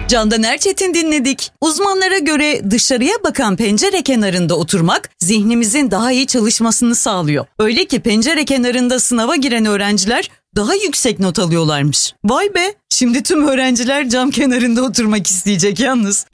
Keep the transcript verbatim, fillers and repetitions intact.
Candan Erçetin dinledik. Uzmanlara göre dışarıya bakan pencere kenarında oturmak zihnimizin daha iyi çalışmasını sağlıyor. Öyle ki pencere kenarında sınava giren öğrenciler daha yüksek not alıyorlarmış. Vay be, şimdi tüm öğrenciler cam kenarında oturmak isteyecek yalnız.